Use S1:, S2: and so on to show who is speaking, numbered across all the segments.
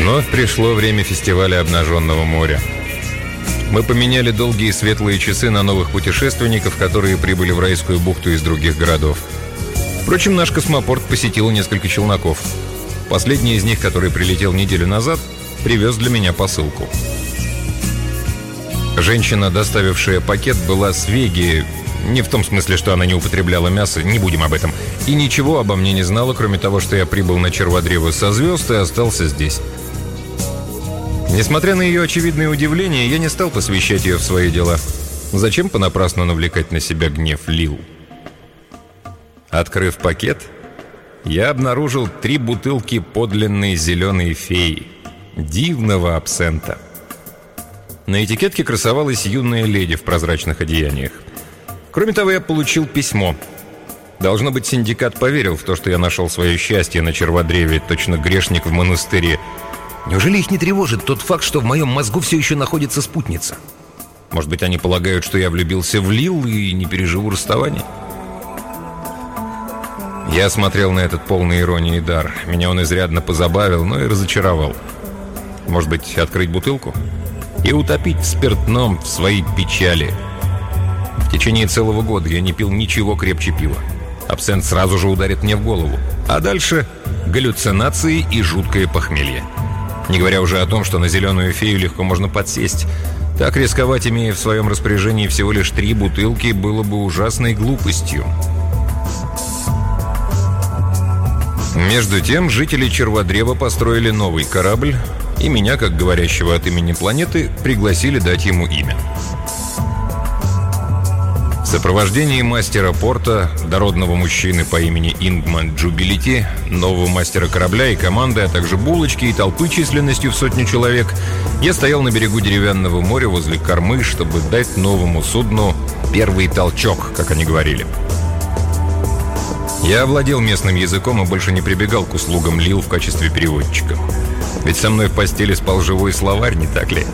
S1: Вновь пришло время фестиваля обнаженного моря. Мы поменяли долгие светлые часы на новых путешественников, которые прибыли в райскую бухту из других городов. Впрочем, наш космопорт посетил несколько челноков. Последний из них, который прилетел неделю назад, привез для меня посылку. Женщина, доставившая пакет, была с Веги. Не в том смысле, что она не употребляла мясо, не будем об этом. И ничего обо мне не знала, кроме того, что я прибыл на Черводрево со звезд и остался здесь. Несмотря на ее очевидное удивление, я не стал посвящать ее в свои дела. Зачем понапрасну навлекать на себя гнев Лил? Открыв пакет, я обнаружил 3 бутылки подлинной зеленой феи, дивного абсента. На этикетке красовалась юная леди в прозрачных одеяниях. Кроме того, я получил письмо. Должно быть, синдикат поверил в то, что я нашел свое счастье на Черводреве, точно грешник в монастыре. Неужели их не тревожит тот факт, что в моем мозгу все еще находится спутница? Может быть, они полагают, что я влюбился в Лил и не переживу расставания? Я смотрел на этот полный иронии дар. Меня он изрядно позабавил, но и разочаровал. Может быть, открыть бутылку? И утопить в спиртном в своей печали. В течение целого года я не пил ничего крепче пива. Абсент сразу же ударит мне в голову. А дальше галлюцинации и жуткое похмелье. Не говоря уже о том, что на зеленую фею легко можно подсесть. Так рисковать, имея в своем распоряжении всего лишь 3 бутылки, было бы ужасной глупостью. Между тем, жители Черводрева построили новый корабль, и меня, как говорящего от имени планеты, пригласили дать ему имя. В сопровождении мастера порта, дородного мужчины по имени Ингман Джубилити, нового мастера корабля и команды, а также булочки и толпы численностью в 100 человек, я стоял на берегу деревянного моря возле кормы, чтобы дать новому судну первый толчок, как они говорили. Я овладел местным языком и больше не прибегал к услугам Лил в качестве переводчика. Ведь со мной в постели спал живой словарь, не так ли?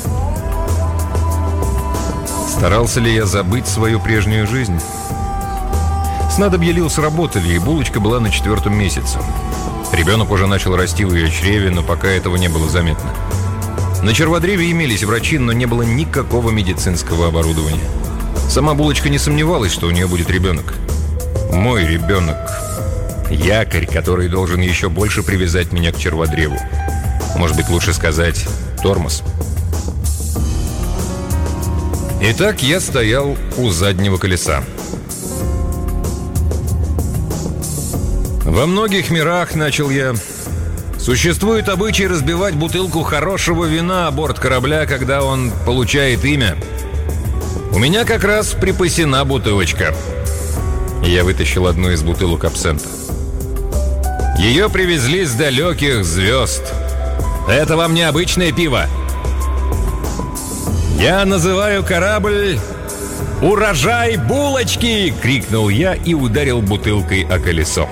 S1: Старался ли я забыть свою прежнюю жизнь? Снадобья Лил сработали, и булочка была на 4-м месяце. Ребенок уже начал расти в ее чреве, но пока этого не было заметно. На Черводреве имелись врачи, но не было никакого медицинского оборудования. Сама булочка не сомневалась, что у нее будет ребенок. Мой ребенок. Якорь, который должен еще больше привязать меня к Черводреву. Может быть, лучше сказать тормоз. Итак, я стоял у заднего колеса. Во многих мирах, начал я, существует обычай разбивать бутылку хорошего вина о борт корабля, когда он получает имя. У меня как раз припасена бутылочка. Я вытащил одну из бутылок абсента. Ее привезли с далеких звезд. Это вам не обычное пиво. Я называю корабль «Урожай булочки!» — крикнул я и ударил бутылкой о колесо.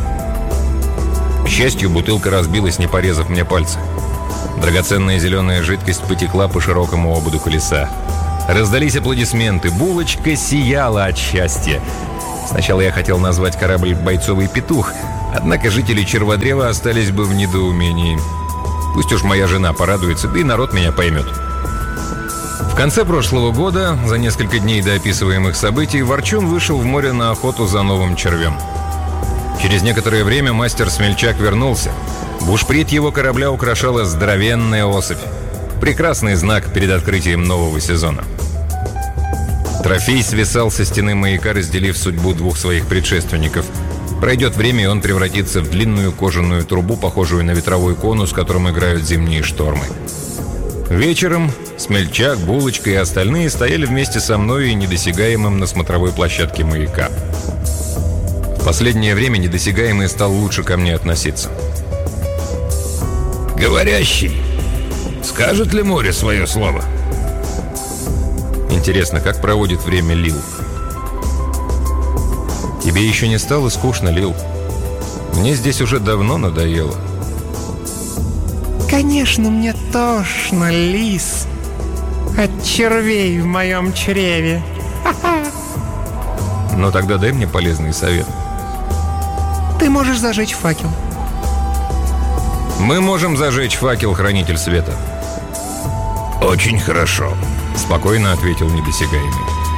S1: К счастью, бутылка разбилась, не порезав мне пальцы. Драгоценная зеленая жидкость потекла по широкому ободу колеса. Раздались аплодисменты. Булочка сияла от счастья. Сначала я хотел назвать корабль «Бойцовый петух», однако жители Черводрева остались бы в недоумении. Пусть уж моя жена порадуется, да и народ меня поймет. В конце прошлого года, за несколько дней до описываемых событий, Ворчун вышел в море на охоту за новым червем. Через некоторое время мастер-смельчак вернулся. Бушприт его корабля украшала здоровенная особь. Прекрасный знак перед открытием нового сезона. Трофей свисал со стены маяка, разделив судьбу 2 своих предшественников. Пройдет время, и он превратится в длинную кожаную трубу, похожую на ветровой конус, которым играют зимние штормы. Вечером Смельчак, Булочка и остальные стояли вместе со мной и недосягаемым на смотровой площадке маяка. В последнее время недосягаемый стал лучше ко мне относиться. «Говорящий, скажет ли море свое слово?» Интересно, как проводит время Лил? Тебе еще не стало скучно, Лил? Мне здесь уже давно надоело.
S2: Конечно, мне тошно, лис. От червей в моем чреве.
S1: Но тогда дай мне полезный совет.
S2: Ты можешь зажечь факел.
S1: Мы можем зажечь факел, хранитель света.
S3: Очень хорошо.
S1: Спокойно ответил недосягаемый.